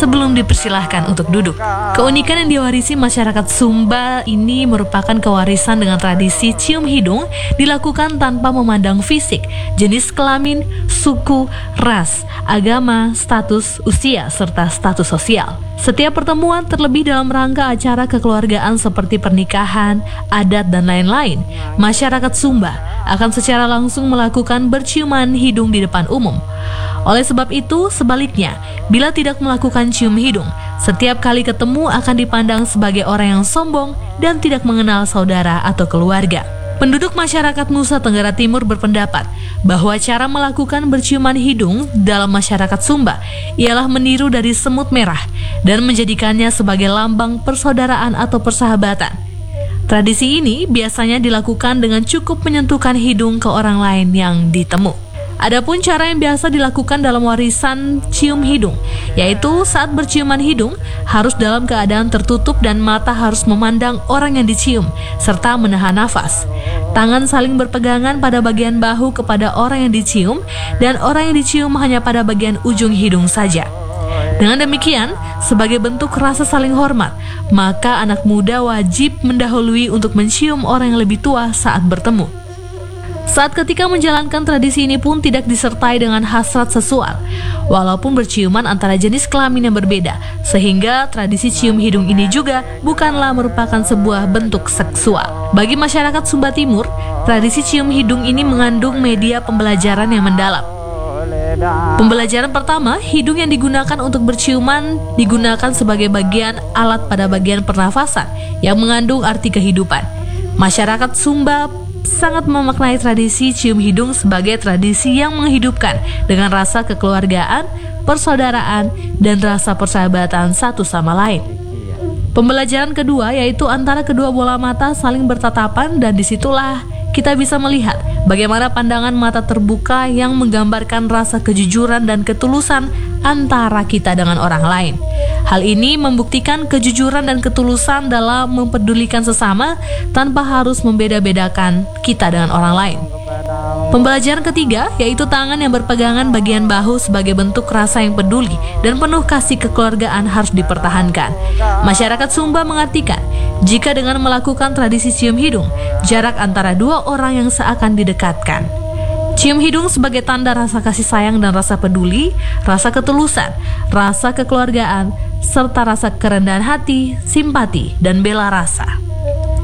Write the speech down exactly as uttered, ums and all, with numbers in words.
sebelum dipersilahkan untuk duduk. Keunikan yang diwarisi masyarakat Sumba ini merupakan kewarisan dengan tradisi cium hidung dilakukan tanpa memandang fisik, jenis kelamin, suku, ras, agama, status, usia, serta status sosial. Setiap pertemuan terlebih dalam rangka acara kekeluargaan seperti pernikahan, adat, dan lain-lain, masyarakat Sumba akan secara langsung melakukan berciuman hidung di depan umum. Oleh sebab itu, sebaliknya, bila tidak melakukan cium hidung, setiap kali ketemu akan dipandang sebagai orang yang sombong dan tidak mengenal saudara atau keluarga. Penduduk masyarakat Nusa Tenggara Timur berpendapat bahwa cara melakukan berciuman hidung dalam masyarakat Sumba ialah meniru dari semut merah dan menjadikannya sebagai lambang persaudaraan atau persahabatan. Tradisi ini biasanya dilakukan dengan cukup menyentuhkan hidung ke orang lain yang ditemu. Adapun cara yang biasa dilakukan dalam warisan cium hidung, yaitu saat berciuman hidung harus dalam keadaan tertutup dan mata harus memandang orang yang dicium, serta menahan nafas. Tangan saling berpegangan pada bagian bahu kepada orang yang dicium, dan orang yang dicium hanya pada bagian ujung hidung saja. Dengan demikian, sebagai bentuk rasa saling hormat, maka anak muda wajib mendahului untuk mencium orang yang lebih tua saat bertemu. Saat ketika menjalankan tradisi ini pun tidak disertai dengan hasrat seksual, walaupun berciuman antara jenis kelamin yang berbeda, sehingga tradisi cium hidung ini juga bukanlah merupakan sebuah bentuk seksual. Bagi masyarakat Sumba Timur, tradisi cium hidung ini mengandung media pembelajaran yang mendalam. Pembelajaran pertama, hidung yang digunakan untuk berciuman digunakan sebagai bagian alat pada bagian pernafasan yang mengandung arti kehidupan. Masyarakat Sumba sangat memaknai tradisi cium hidung sebagai tradisi yang menghidupkan dengan rasa kekeluargaan, persaudaraan, dan rasa persahabatan satu sama lain. Pembelajaran kedua yaitu antara kedua bola mata saling bertatapan, dan disitulah kita bisa melihat bagaimana pandangan mata terbuka yang menggambarkan rasa kejujuran dan ketulusan antara kita dengan orang lain. Hal ini membuktikan kejujuran dan ketulusan dalam mempedulikan sesama tanpa harus membeda-bedakan kita dengan orang lain. Pembelajaran ketiga yaitu tangan yang berpegangan bagian bahu sebagai bentuk rasa yang peduli dan penuh kasih kekeluargaan harus dipertahankan. Masyarakat Sumba mengartikan jika dengan melakukan tradisi cium hidung, jarak antara dua orang yang seakan didekatkan. Cium hidung sebagai tanda rasa kasih sayang dan rasa peduli, rasa ketulusan, rasa kekeluargaan, serta rasa kerendahan hati, simpati, dan bela rasa.